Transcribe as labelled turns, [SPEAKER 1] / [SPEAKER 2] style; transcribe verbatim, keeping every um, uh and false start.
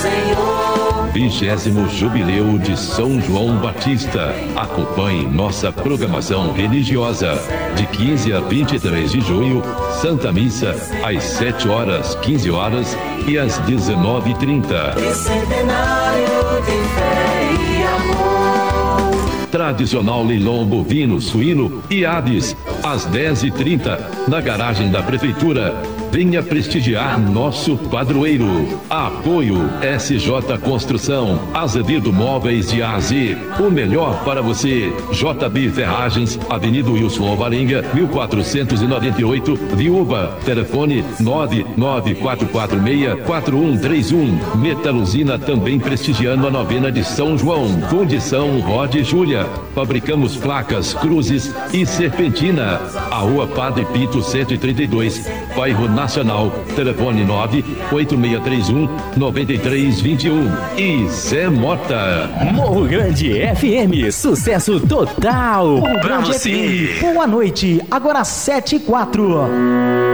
[SPEAKER 1] Senhor.
[SPEAKER 2] Vigésimo Jubileu de São João Batista. Acompanhe nossa programação religiosa. De quinze a vinte e três de junho, Santa Missa, às sete horas, quinze horas e às dezenove e trinta.
[SPEAKER 1] E centenário de fé e amor.
[SPEAKER 2] Tradicional leilão bovino, suíno e aves, às dez e trinta, na garagem da Prefeitura. Venha prestigiar nosso padroeiro. Apoio S J Construção, Azevedo Móveis de A a Z. O melhor para você. J B Ferragens, Avenida Wilson Alvarenga, mil quatrocentos e noventa e oito, Viúva. Telefone nove nove quatro quatro seis quatro um três um. Metaluzina também prestigiando a novena de São João. Fundição Rod e Júlia. Fabricamos placas, cruzes e serpentina. A Rua Padre Pito cento e trinta e dois, bairro Nacional. Telefone nove oito seis três um nove três dois um. E Zé Mota.
[SPEAKER 3] Morro Grande F M, sucesso total.
[SPEAKER 4] Morro Grande F M. Boa noite, agora sete e quatro.